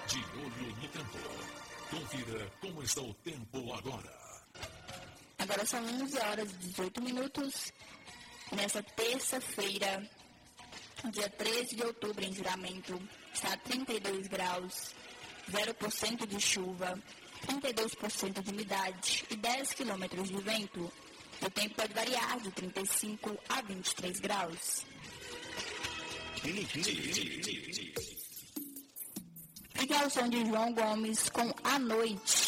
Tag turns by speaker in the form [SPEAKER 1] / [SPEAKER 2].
[SPEAKER 1] De olho no tempo. Confira como está o tempo agora.
[SPEAKER 2] Agora são 11 horas e 18 minutos. Nessa terça-feira, dia 13 de outubro, em Juramento, está a 32 graus, 0% de chuva, 32% de umidade e 10 quilômetros de vento. O tempo pode variar de 35 a 23 graus. Fique ao som de João Gomes com A Noite.